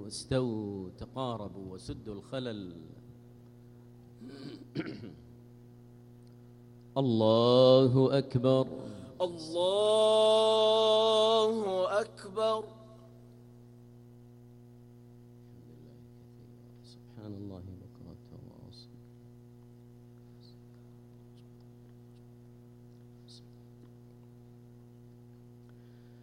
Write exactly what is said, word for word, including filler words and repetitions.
استووا تقاربوا وسدوا الخلل. الله أكبر الله أكبر. سبحان الله.